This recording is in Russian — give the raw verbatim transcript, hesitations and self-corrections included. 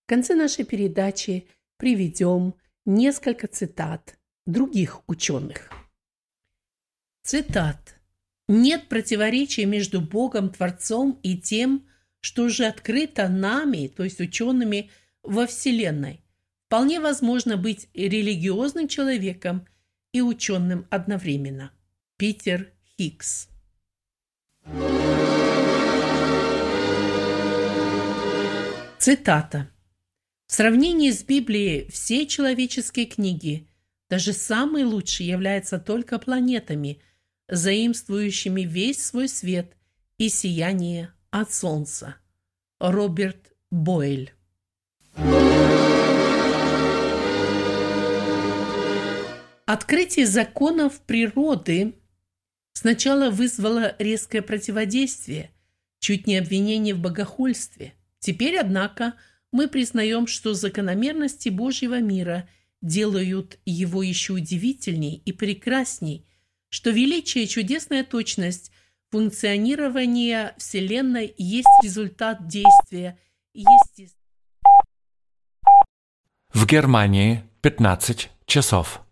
конце нашей передачи приведем несколько цитат других ученых. Цитат. «Нет противоречия между Богом Творцом и тем, что уже открыто нами, то есть учеными, во Вселенной. Вполне возможно быть религиозным человеком и ученым одновременно». Питер Хиггс. Цитата. «В сравнении с Библией все человеческие книги, даже самые лучшие, являются только планетами, заимствующими весь свой свет и сияние от Солнца». Роберт Бойль. Открытие законов природы сначала вызвало резкое противодействие, чуть не обвинение в богохульстве. Теперь, однако, мы признаем, что закономерности Божьего мира делают его еще удивительней и прекрасней, что величие и чудесная точность функционирования Вселенной есть результат действия естественного. В Германии пятнадцать часов.